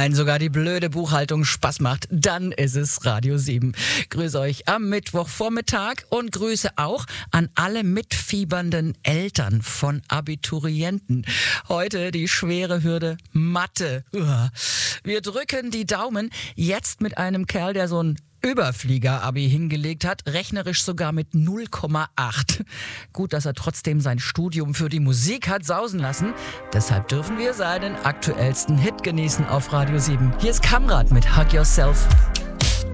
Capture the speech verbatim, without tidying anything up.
Wenn sogar die blöde Buchhaltung Spaß macht, dann ist es Radio sieben. Grüße euch am Mittwochvormittag und Grüße auch an alle mitfiebernden Eltern von Abiturienten. Heute die schwere Hürde Mathe. Wir drücken die Daumen jetzt mit einem Kerl, der so ein Überflieger-Abi hingelegt hat, rechnerisch sogar mit null Komma acht. Gut, dass er trotzdem sein Studium für die Musik hat sausen lassen. Deshalb dürfen wir seinen aktuellsten Hit genießen auf Radio sieben. Hier ist Kamrat mit Hug Yourself.